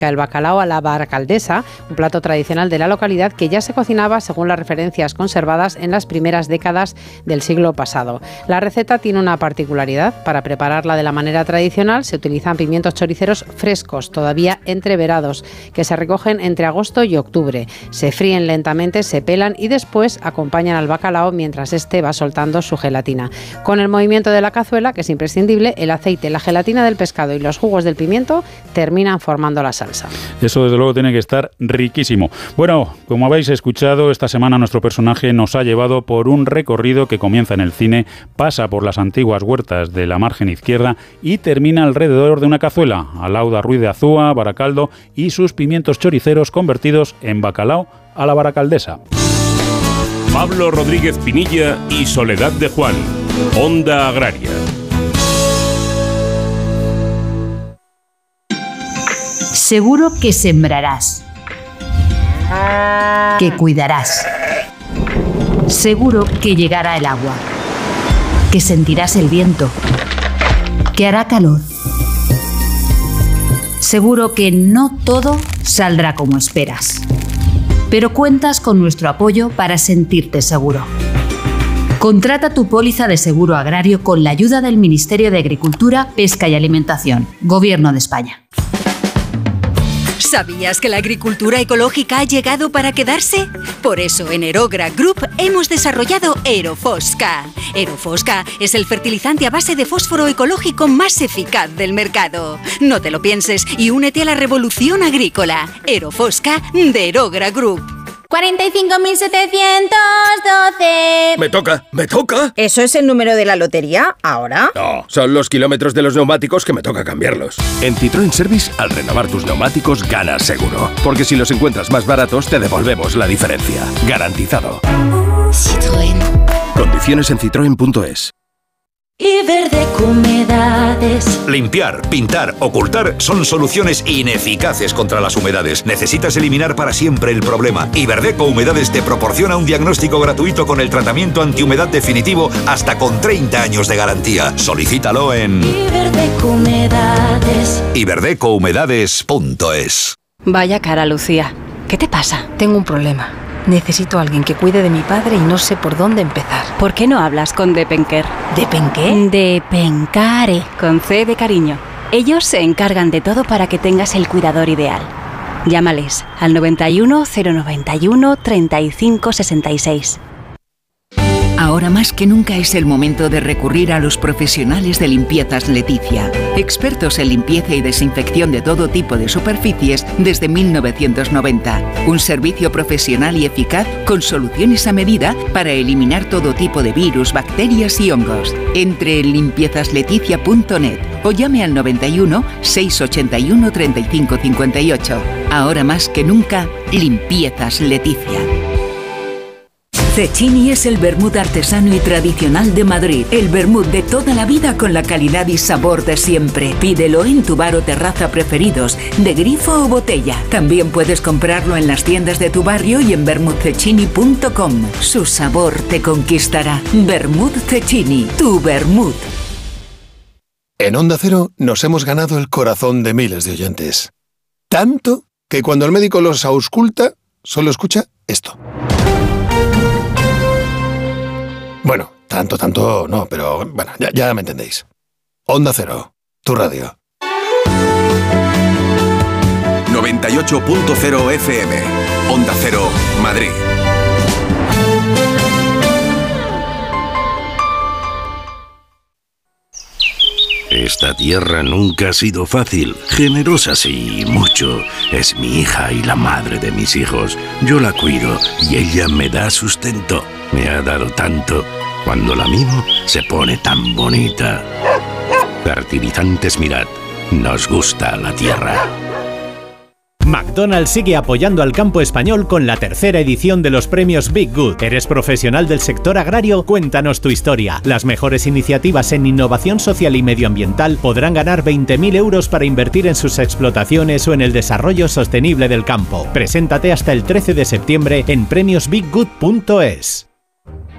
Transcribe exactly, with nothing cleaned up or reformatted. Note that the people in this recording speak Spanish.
el bacalao a la baracaldesa, un plato tradicional de la localidad que ya se cocinaba según las referencias conservadas en las primeras décadas del siglo pasado. La receta tiene una particularidad. Para prepararla de la manera tradicional se utilizan pimientos choriceros frescos, todavía entreverados, que se recogen entre agosto y octubre. Se fríen lentamente, se pelan y después acompañan al bacalao mientras éste va soltando su gelatina. Con el movimiento de la cazuela, que es imprescindible, el aceite, la gelatina del pescado y los jugos del pimiento terminan formando la salsa. Eso desde luego tiene que estar riquísimo. Bueno, como habéis escuchado, esta semana nuestro personaje nos ha llevado por un recorrido que comienza en el cine, pasa por las antiguas huertas de la margen izquierda y termina alrededor de una cazuela, Alauda Ruiz de Azúa, Baracaldo y sus pimientos choriceros convertidos en bacalao a la baracaldesa. Pablo Rodríguez Pinilla y Soledad de Juan, Onda Agraria. Seguro que sembrarás, que cuidarás. Seguro que llegará el agua, que sentirás el viento, que hará calor. Seguro que no todo saldrá como esperas, pero cuentas con nuestro apoyo para sentirte seguro. Contrata tu póliza de seguro agrario con la ayuda del Ministerio de Agricultura, Pesca y Alimentación, Gobierno de España. ¿Sabías que la agricultura ecológica ha llegado para quedarse? Por eso en Erogra Group hemos desarrollado Erofosca. Erofosca es el fertilizante a base de fósforo ecológico más eficaz del mercado. No te lo pienses y únete a la revolución agrícola. Erofosca de Erogra Group. cuarenta y cinco mil setecientos doce. Me toca, me toca. ¿Eso es el número de la lotería ahora? No, son los kilómetros de los neumáticos que me toca cambiarlos. En Citroën Service, al renovar tus neumáticos, ganas seguro. Porque si los encuentras más baratos, te devolvemos la diferencia. Garantizado. Citroën. Condiciones en citroen punto es. Iberdeco Humedades. Limpiar, pintar, ocultar son soluciones ineficaces contra las humedades. Necesitas eliminar para siempre el problema. Iberdeco Humedades te proporciona un diagnóstico gratuito con el tratamiento antihumedad definitivo hasta con treinta años de garantía. Solicítalo en Iberdeco Humedades. iberdeco humedades punto es. Vaya cara, Lucía. ¿Qué te pasa? Tengo un problema. Necesito a alguien que cuide de mi padre y no sé por dónde empezar. ¿Por qué no hablas con Depenker? ¿Depenqué? Depencare, con C de cariño. Ellos se encargan de todo para que tengas el cuidador ideal. Llámales al noventa y uno, cero noventa y uno, treinta y cinco sesenta y seis. Ahora más que nunca es el momento de recurrir a los profesionales de Limpiezas Leticia, expertos en limpieza y desinfección de todo tipo de superficies desde mil novecientos noventa. Un servicio profesional y eficaz con soluciones a medida para eliminar todo tipo de virus, bacterias y hongos. Entre en limpiezas leticia punto net o llame al noventa y uno, seiscientos ochenta y uno, treinta y cinco cincuenta y ocho. Ahora más que nunca, Limpiezas Leticia. Cecchini es el vermut artesano y tradicional de Madrid. El vermut de toda la vida con la calidad y sabor de siempre. Pídelo en tu bar o terraza preferidos, de grifo o botella. También puedes comprarlo en las tiendas de tu barrio y en vermut cecchini punto com. Su sabor te conquistará. Vermut Cecchini, tu vermut. En Onda Cero nos hemos ganado el corazón de miles de oyentes. Tanto que cuando el médico los ausculta, solo escucha esto. Bueno, tanto, tanto no, pero bueno, ya, ya me entendéis. Onda Cero, tu radio. noventa y ocho punto cero F M, Onda Cero, Madrid. Esta tierra nunca ha sido fácil, generosa sí, mucho. Es mi hija y la madre de mis hijos. Yo la cuido y ella me da sustento. Me ha dado tanto. Cuando la mimo, se pone tan bonita. Fertilizantes Mirad. Nos gusta la tierra. McDonald's sigue apoyando al campo español con la tercera edición de los premios Big Good. ¿Eres profesional del sector agrario? Cuéntanos tu historia. Las mejores iniciativas en innovación social y medioambiental podrán ganar veinte mil euros para invertir en sus explotaciones o en el desarrollo sostenible del campo. Preséntate hasta el trece de septiembre en premios big good punto es.